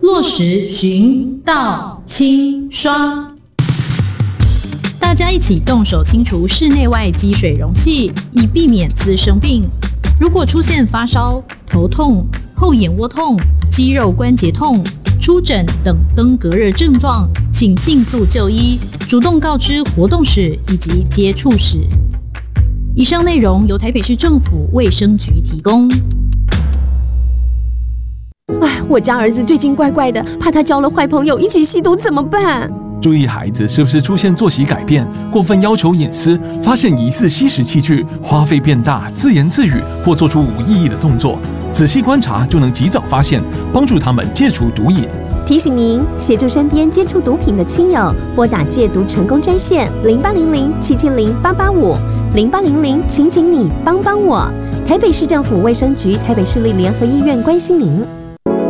落实、循、到、清、刷。大家一起动手清除室内外积水容器，以避免滋生病。如果出现发烧、头痛、后眼窝痛、肌肉关节痛、出疹等登革热症状，请尽速就医，主动告知活动史以及接触史。以上内容由台北市政府卫生局提供。 我家儿子最近怪怪的，怕他交了坏朋友一起吸毒怎么办？ 注意孩子是不是出现作息改变、过分要求隐私，发现疑似吸食器具、花费变大、自言自语或做出无意义的动作，仔细观察就能及早发现，帮助他们戒除毒瘾。 提醒您，协助身边接触毒品的亲友，拨打戒毒成功专线0800770885 0800，请你帮帮我。台北市政府卫生局、台北市立联合医院关心您。